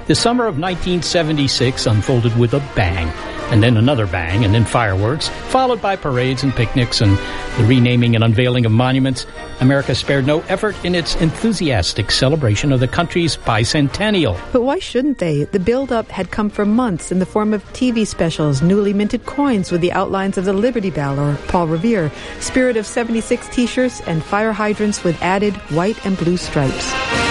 The summer of 1976 unfolded with a bang, and then another bang, and then fireworks, followed by parades and picnics and the renaming and unveiling of monuments. America spared no effort in its enthusiastic celebration of the country's bicentennial. But why shouldn't they? The build-up had come for months in the form of TV specials, newly minted coins with the outlines of the Liberty Bell or Paul Revere, Spirit of 76 t-shirts, and fire hydrants with added white and blue stripes.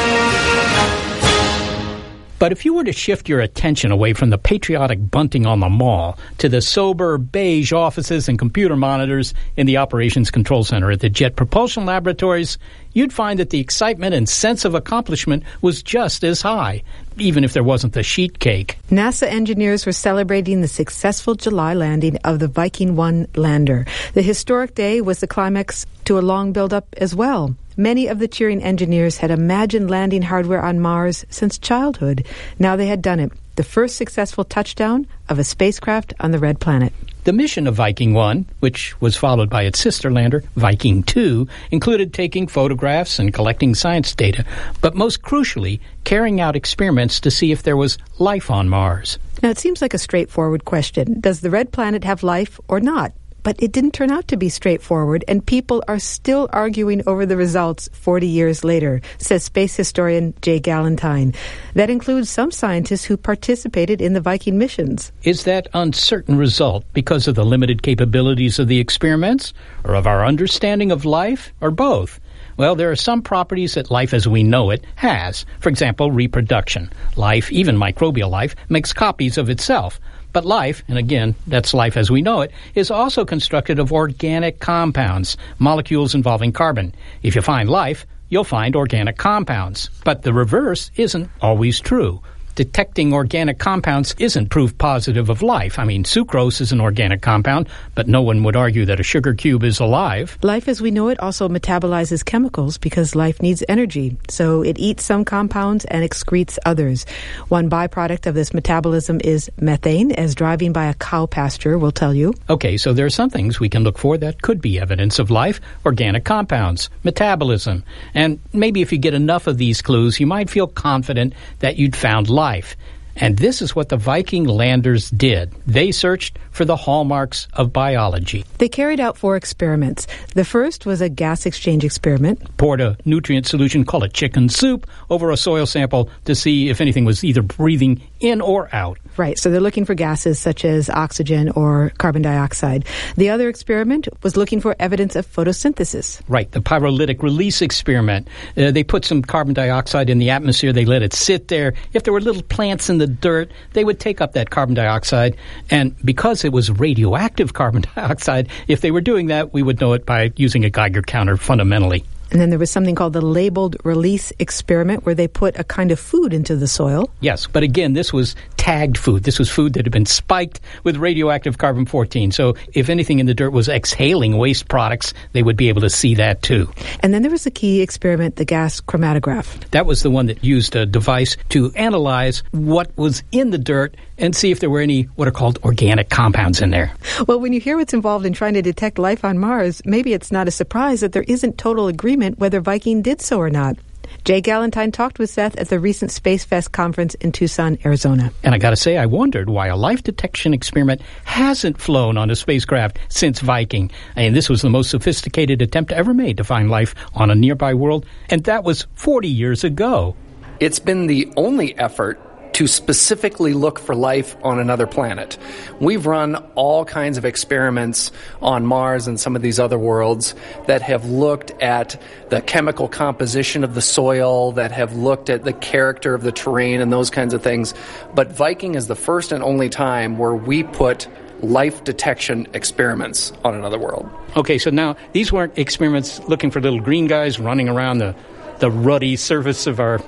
But if you were to shift your attention away from the patriotic bunting on the mall to the sober beige offices and computer monitors in the Operations Control Center at the Jet Propulsion Laboratories, you'd find that the excitement and sense of accomplishment was just as high, even if there wasn't the sheet cake. NASA engineers were celebrating the successful July landing of the Viking 1 lander. The historic day was the climax to a long build-up as well. Many of the cheering engineers had imagined landing hardware on Mars since childhood. Now they had done it. The first successful touchdown of a spacecraft on the Red Planet. The mission of Viking 1, which was followed by its sister lander, Viking 2, included taking photographs and collecting science data, but most crucially, carrying out experiments to see if there was life on Mars. Now, it seems like a straightforward question. Does the Red Planet have life or not? But it didn't turn out to be straightforward, and people are still arguing over the results 40 years later, says space historian Jay Galantine. That includes some scientists who participated in the Viking missions. Is that uncertain result because of the limited capabilities of the experiments, or of our understanding of life, or both? Well, there are some properties that life as we know it has. For example, reproduction. Life, even microbial life, makes copies of itself. But life, and again, that's life as we know it, is also constructed of organic compounds, molecules involving carbon. If you find life, you'll find organic compounds. But the reverse isn't always true. Detecting organic compounds isn't proof positive of life. I mean, sucrose is an organic compound, but no one would argue that a sugar cube is alive. Life as we know it also metabolizes chemicals because life needs energy. So it eats some compounds and excretes others. One byproduct of this metabolism is methane, as driving by a cow pasture will tell you. Okay, so there are some things we can look for that could be evidence of life. Organic compounds, metabolism. And maybe if you get enough of these clues, you might feel confident that you'd found life. And this is what the Viking landers did. They searched for the hallmarks of biology. They carried out 4 experiments. The first was a gas exchange experiment. Poured a nutrient solution, called it chicken soup, over a soil sample to see if anything was either breathing in or out. Right, so they're looking for gases such as oxygen or carbon dioxide. The other experiment was looking for evidence of photosynthesis. Right, the pyrolytic release experiment. They put some carbon dioxide in the atmosphere. They let it sit there. If there were little plants in the dirt, they would take up that carbon dioxide. And because it was radioactive carbon dioxide, if they were doing that, we would know it by using a Geiger counter fundamentally. And then there was something called the labeled release experiment where they put a kind of food into the soil. Yes, but again, this was tagged food. This was food that had been spiked with radioactive carbon-14. So if anything in the dirt was exhaling waste products, they would be able to see that too. And then there was a key experiment, the gas chromatograph. That was the one that used a device to analyze what was in the dirt and see if there were any what are called organic compounds in there. Well, when you hear what's involved in trying to detect life on Mars, maybe it's not a surprise that there isn't total agreement whether Viking did so or not. Jay Galantine talked with Seth at the recent Space Fest conference in Tucson, Arizona. And I got to say, I wondered why a life detection experiment hasn't flown on a spacecraft since Viking. And this was the most sophisticated attempt ever made to find life on a nearby world, and that was 40 years ago. It's been the only effort to specifically look for life on another planet. We've run all kinds of experiments on Mars and some of these other worlds that have looked at the chemical composition of the soil, that have looked at the character of the terrain and those kinds of things. But Viking is the first and only time where we put life detection experiments on another world. Okay, so now these weren't experiments looking for little green guys running around the ruddy surface of our,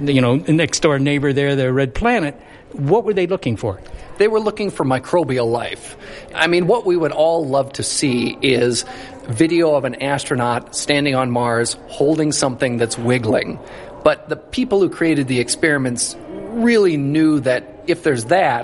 next door neighbor there, the red planet. What were they looking for? They were looking for microbial life. I mean, what we would all love to see is video of an astronaut standing on Mars holding something that's wiggling. But the people who created the experiments really knew that if there's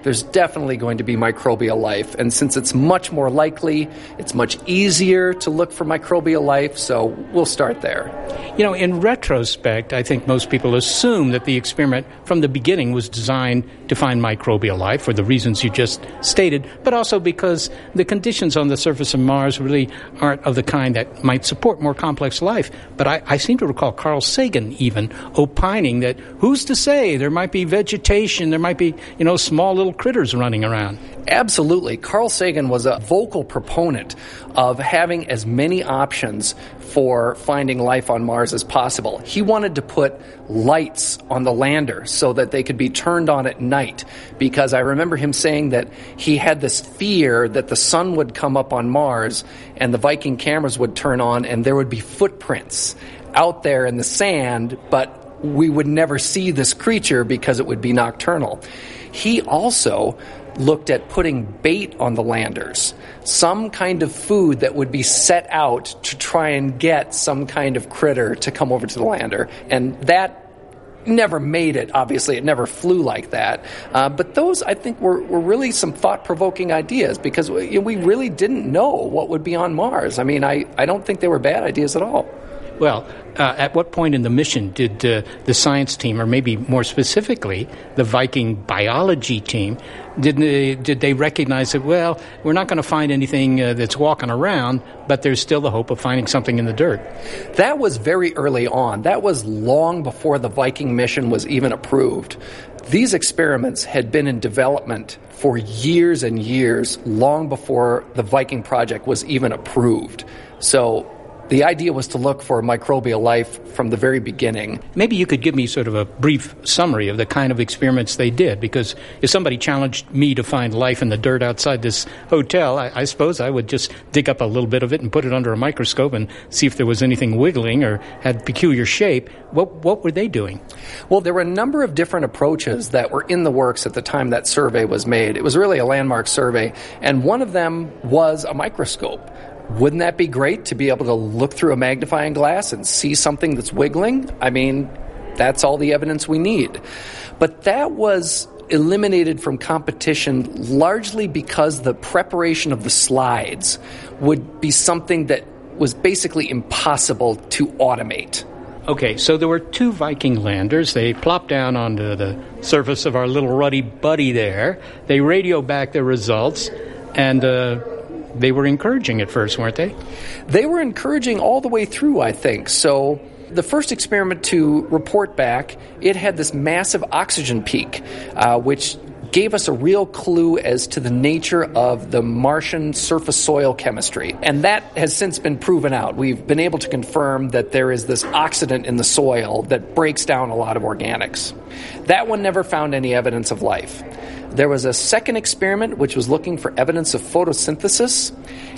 there's definitely going to be microbial life. And since it's much more likely, it's much easier to look for microbial life, so we'll start there. In retrospect, I think most people assume that the experiment from the beginning was designed to find microbial life for the reasons you just stated, but also because the conditions on the surface of Mars really aren't of the kind that might support more complex life. But I seem to recall Carl Sagan even opining that who's to say there might be vegetation, there might be, small little critters running around. Absolutely. Carl Sagan was a vocal proponent of having as many options for finding life on Mars as possible. He wanted to put lights on the lander so that they could be turned on at night, because I remember him saying that he had this fear that the sun would come up on Mars and the Viking cameras would turn on and there would be footprints out there in the sand, but we would never see this creature because it would be nocturnal. He also looked at putting bait on the landers, some kind of food that would be set out to try and get some kind of critter to come over to the lander. And that never made it, obviously. It never flew like that. But those, I think, were really some thought-provoking ideas, because we really didn't know what would be on Mars. I mean, I don't think they were bad ideas at all. Well, at what point in the mission did the science team, or maybe more specifically, the Viking biology team, did they recognize that, well, we're not going to find anything that's walking around, but there's still the hope of finding something in the dirt? That was very early on. That was long before the Viking mission was even approved. These experiments had been in development for years and years, long before the Viking project was even approved. So the idea was to look for microbial life from the very beginning. Maybe you could give me sort of a brief summary of the kind of experiments they did, because if somebody challenged me to find life in the dirt outside this hotel, I suppose I would just dig up a little bit of it and put it under a microscope and see if there was anything wiggling or had peculiar shape. What were they doing? Well, there were a number of different approaches that were in the works at the time that survey was made. It was really a landmark survey, and one of them was a microscope. Wouldn't that be great, to be able to look through a magnifying glass and see something that's wiggling? I mean, that's all the evidence we need. But that was eliminated from competition largely because the preparation of the slides would be something that was basically impossible to automate. Okay, so there were two Viking landers. They plopped down onto the surface of our little ruddy buddy there. They radio back their results, and they were encouraging at first, weren't they? They were encouraging all the way through, I think. So the first experiment to report back, it had this massive oxygen peak, which gave us a real clue as to the nature of the Martian surface soil chemistry. And that has since been proven out. We've been able to confirm that there is this oxidant in the soil that breaks down a lot of organics. That one never found any evidence of life. There was a second experiment which was looking for evidence of photosynthesis,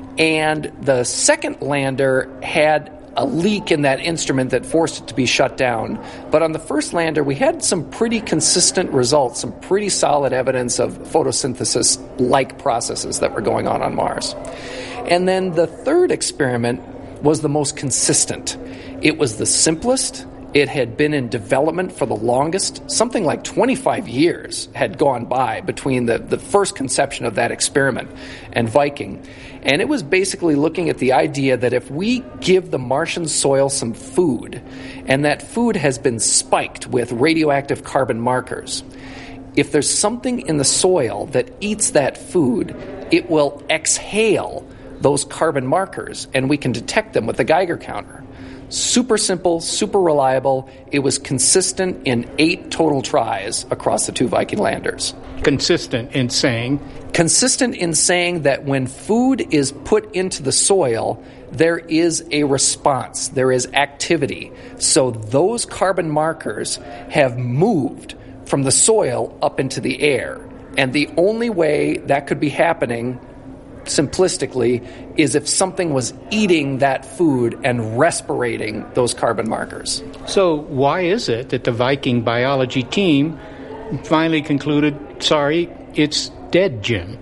and the second lander had a leak in that instrument that forced it to be shut down. But on the first lander, we had some pretty consistent results, some pretty solid evidence of photosynthesis-like processes that were going on Mars. And then the third experiment was the most consistent. It was the simplest. It had been in development for the longest. Something like 25 years had gone by between the first conception of that experiment and Viking. And it was basically looking at the idea that if we give the Martian soil some food, and that food has been spiked with radioactive carbon markers, if there's something in the soil that eats that food, it will exhale those carbon markers, and we can detect them with the Geiger counter. Super simple, super reliable. It was consistent in 8 total tries across the 2 Viking landers. Consistent in saying? Consistent in saying that when food is put into the soil, there is a response, there is activity. So those carbon markers have moved from the soil up into the air. And the only way that could be happening, simplistically, is if something was eating that food and respirating those carbon markers. So why is it that the Viking biology team finally concluded, sorry, it's dead, Jim?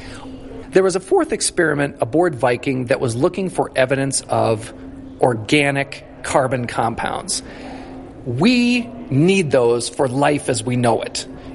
There was a fourth experiment aboard Viking that was looking for evidence of organic carbon compounds. We need those for life as we know it.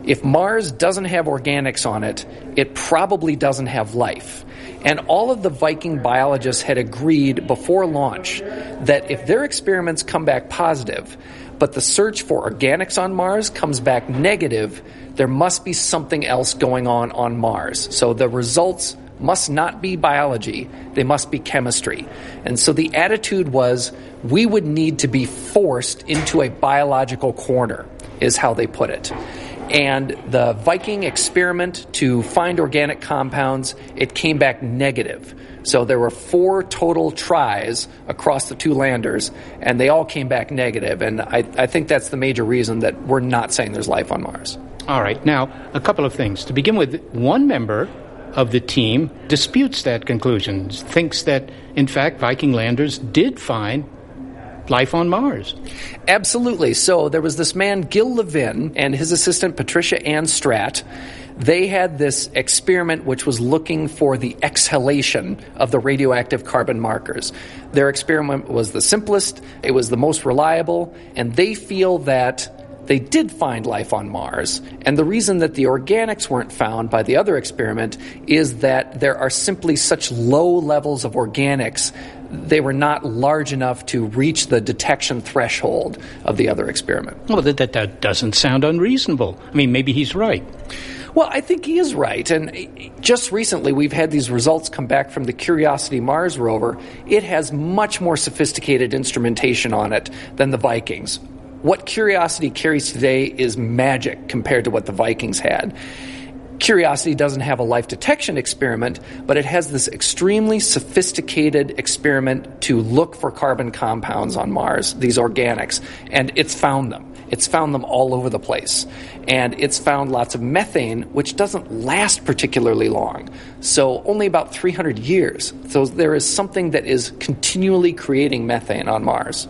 If Mars doesn't have organics on it, it probably doesn't have life. And all of the Viking biologists had agreed before launch that if their experiments come back positive, but the search for organics on Mars comes back negative, there must be something else going on Mars. So the results must not be biology, they must be chemistry. And so the attitude was, we would need to be forced into a biological corner, is how they put it. And the Viking experiment to find organic compounds, it came back negative. So there were 4 total tries across the 2 landers, and they all came back negative. And I think that's the major reason that we're not saying there's life on Mars. All right. Now, a couple of things. To begin with, one member of the team disputes that conclusion, thinks that, in fact, Viking landers did find life on Mars. Absolutely. So there was this man, Gil Levin, and his assistant, Patricia Ann Stratt. They had this experiment which was looking for the exhalation of the radioactive carbon markers. Their experiment was the simplest, it was the most reliable, and they feel that they did find life on Mars. And the reason that the organics weren't found by the other experiment is that there are simply such low levels of organics, they were not large enough to reach the detection threshold of the other experiment. Well, that doesn't sound unreasonable. I mean, maybe he's right. Well, I think he is right. And just recently, we've had these results come back from the Curiosity Mars rover. It has much more sophisticated instrumentation on it than the Vikings. What Curiosity carries today is magic compared to what the Vikings had. Curiosity doesn't have a life detection experiment, but it has this extremely sophisticated experiment to look for carbon compounds on Mars, these organics, and it's found them. It's found them all over the place. And it's found lots of methane, which doesn't last particularly long. So only about 300 years. So there is something that is continually creating methane on Mars.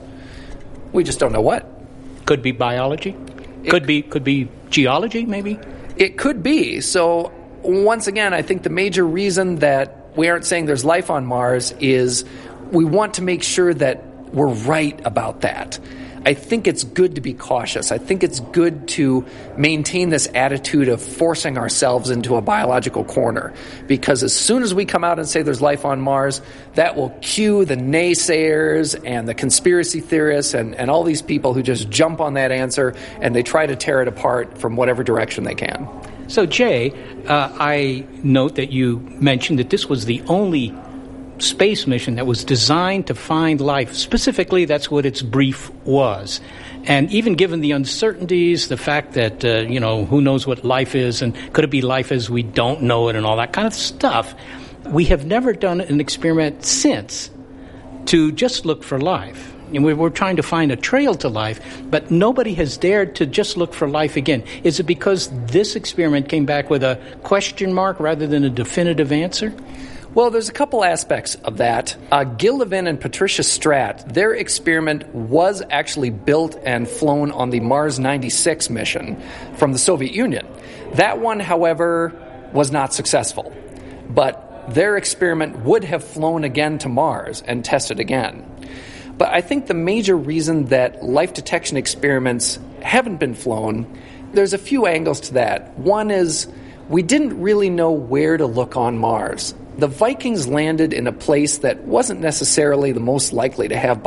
We just don't know what. Could be biology. Could be geology, maybe. It could be. So once again, I think the major reason that we aren't saying there's life on Mars is we want to make sure that we're right about that. I think it's good to be cautious. I think it's good to maintain this attitude of forcing ourselves into a biological corner, because as soon as we come out and say there's life on Mars, that will cue the naysayers and the conspiracy theorists and all these people who just jump on that answer and they try to tear it apart from whatever direction they can. So, Jay, I note that you mentioned that this was the only space mission that was designed to find life. Specifically, that's what its brief was. And even given the uncertainties, the fact that, who knows what life is, and could it be life as we don't know it and all that kind of stuff, we have never done an experiment since to just look for life. And we're trying to find a trail to life, but nobody has dared to just look for life again. Is it because this experiment came back with a question mark rather than a definitive answer? Well, there's a couple aspects of that. Gil Levin and Patricia Stratt, their experiment was actually built and flown on the Mars 96 mission from the Soviet Union. That one, however, was not successful. But their experiment would have flown again to Mars and tested again. But I think the major reason that life detection experiments haven't been flown, there's a few angles to that. One is we didn't really know where to look on Mars. The Vikings landed in a place that wasn't necessarily the most likely to have